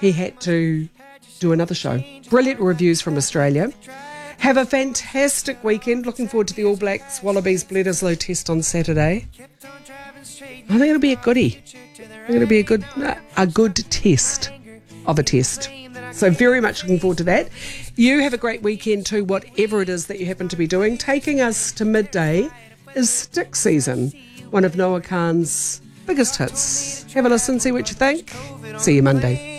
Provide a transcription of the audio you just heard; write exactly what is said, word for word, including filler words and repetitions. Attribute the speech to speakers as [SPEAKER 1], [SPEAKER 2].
[SPEAKER 1] he had to do another show. Brilliant reviews from Australia. Have a fantastic weekend. Looking forward to the All Blacks Wallabies Bledisloe test on Saturday. I think it'll be a goodie. I think it'll be a good, a good test of a test. So very much looking forward to that. You have a great weekend too, whatever it is that you happen to be doing. Taking us to midday is Stick Season, one of Noah Khan's biggest hits. Have a listen, see what you think. See you Monday.